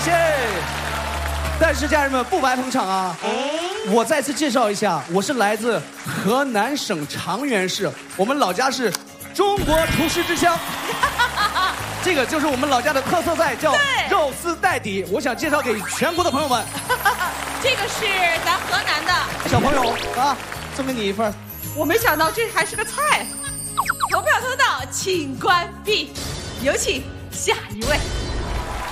谢。但是家人们不白捧场啊！我再次介绍一下，我是来自河南省长垣市，我们老家是中国厨师之乡。这个就是我们老家的特色菜，叫肉丝带底。我想介绍给全国的朋友们。 这个是咱河南的小朋友啊，送给你一份。 我没想到这还是个菜。投票通道请关闭，有请下一位。